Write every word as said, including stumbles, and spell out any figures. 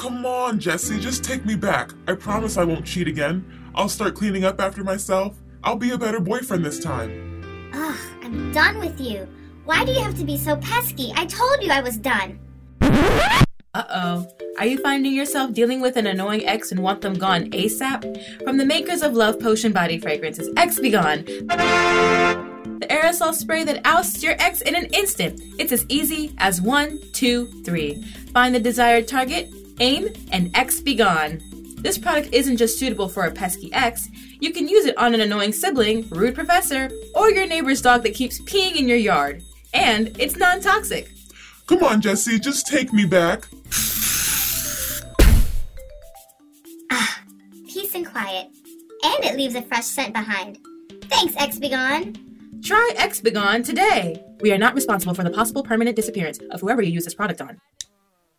come on, Jessie, just take me back. I promise I won't cheat again. I'll start cleaning up after myself. I'll be a better boyfriend this time. Ugh, I'm done with you. Why do you have to be so pesky? I told you I was done. Uh-oh. Are you finding yourself dealing with an annoying ex and want them gone ASAP? From the makers of Love Potion Body Fragrances, X Be Gone. The aerosol spray that ousts your ex in an instant. It's as easy as one, two, three. Find the desired target, aim, and X Be Gone. This product isn't just suitable for a pesky ex. You can use it on an annoying sibling, rude professor, or your neighbor's dog that keeps peeing in your yard. And it's non-toxic. Come on, Jessie, just take me back. Ah, peace and quiet. And it leaves a fresh scent behind. Thanks, X Be Gone. Try X Be Gone today. We are not responsible for the possible permanent disappearance of whoever you use this product on.